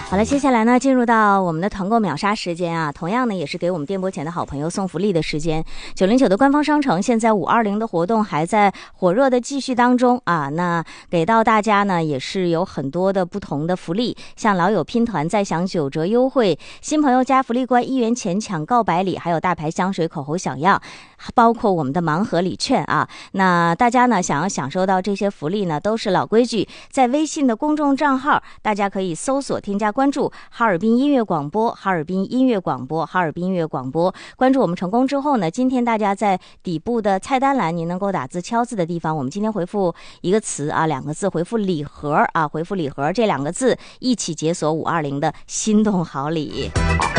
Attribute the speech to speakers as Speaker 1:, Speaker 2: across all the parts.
Speaker 1: 好了，接下来呢，进入到我们的团购秒杀时间啊，同样呢，也是给我们电波前的好朋友送福利的时间。909的官方商城现在520的活动还在火热的继续当中啊，那给到大家呢，也是有很多的不同的福利，像老友拼团再享9折优惠，新朋友加福利关1元钱抢告白礼，还有大牌香水、口红小样，包括我们的盲盒礼券啊。那大家呢，想要享受到这些福利呢，都是老规矩，在微信的公众账号，大家可以搜索添加关注哈尔滨音乐广播，哈尔滨音乐广播，哈尔滨音乐广播。关注我们成功之后呢，今天大家在底部的菜单栏，您能够打字敲字的地方，我们今天回复一个词啊，2个字，回复礼盒啊，回复礼盒这2个字，一起解锁520的心动好礼。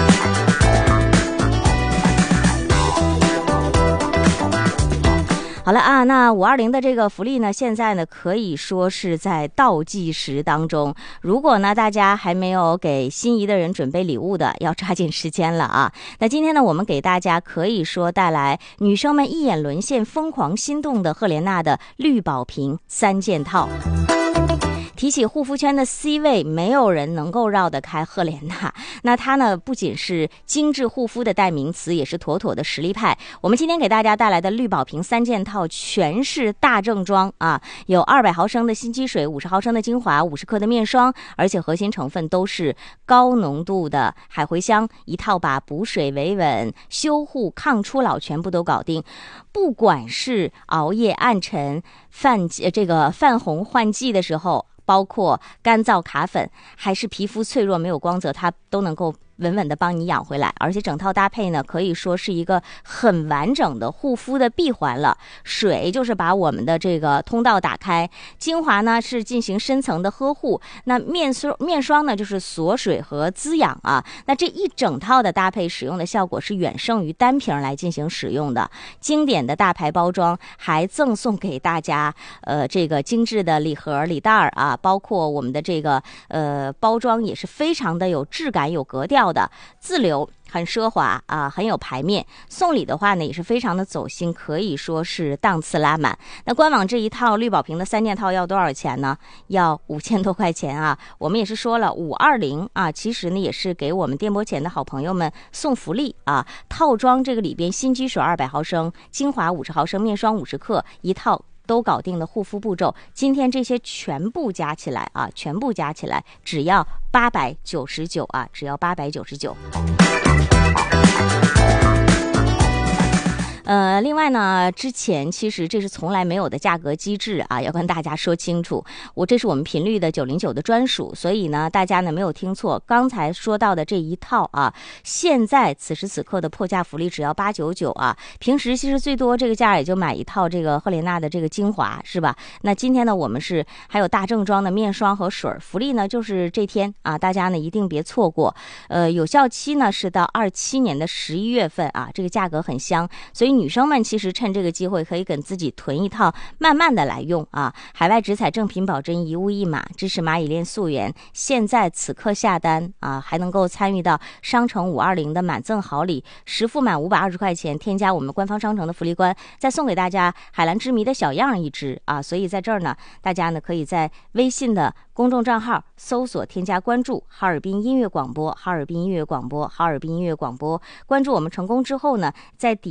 Speaker 1: 好了啊，那520的这个福利呢，现在呢可以说是在倒计时当中。如果呢大家还没有给心仪的人准备礼物的，要抓紧时间了啊。那今天呢，我们给大家可以说带来女生们一眼沦陷、疯狂心动的赫莲娜的绿宝瓶3件套。提起护肤圈的 C 位，没有人能够绕得开赫莲娜。那她呢，不仅是精致护肤的代名词，也是妥妥的实力派。我们今天给大家带来的绿宝瓶3件套，全是大正装啊，有200毫升的新肌水、50毫升的精华、50克的面霜，而且核心成分都是高浓度的海茴香，一套把补水维稳、修护抗初老全部都搞定。不管是熬夜暗沉、泛红换季的时候，包括干燥卡粉，还是皮肤脆弱没有光泽，它都能够稳稳的帮你养回来。而且整套搭配呢，可以说是一个很完整的护肤的闭环了。水就是把我们的这个通道打开，精华呢是进行深层的呵护，那面霜呢就是锁水和滋养啊。那这一整套的搭配使用的效果是远胜于单瓶来进行使用的。经典的大牌包装还赠送给大家这个精致的礼盒礼袋啊，包括我们的这个包装也是非常的有质感有格调的，自留很奢华啊，很有排面。送礼的话呢，也是非常的走心，可以说是档次拉满。那官网这一套绿宝瓶的3件套要多少钱呢？要5000多块钱啊！我们也是说了520啊，其实呢也是给我们电波前的好朋友们送福利啊。套装这个里边，新肌水200毫升，精华50毫升，面霜50克，一套都搞定的护肤步骤，今天这些全部加起来啊，全部加起来只要899啊，只要899。另外呢，之前其实这是从来没有的价格机制啊，要跟大家说清楚。这是我们频率的909的专属，所以呢，大家呢没有听错，刚才说到的这一套啊，现在此时此刻的破价福利只要899啊。平时其实最多这个价也就买一套这个赫莲娜的这个精华，是吧？那今天呢，我们是还有大正装的面霜和水，福利呢就是这天啊，大家呢一定别错过。有效期呢是到27年的11月份啊，这个价格很香，所以女生们其实趁这个机会可以跟自己囤一套，慢慢的来用啊。海外直采正品保真，一物一码，支持蚂蚁链溯源。现在此刻下单啊，还能够参与到商城520的满赠好礼，10付满520块钱，添加我们官方商城的福利关，再送给大家海蓝之谜的小样一支啊。所以在这儿呢，大家呢可以在微信的公众账号搜索添加关注哈尔滨音乐广播，哈尔滨音乐广播，哈尔滨音乐广播。关注我们成功之后呢，在底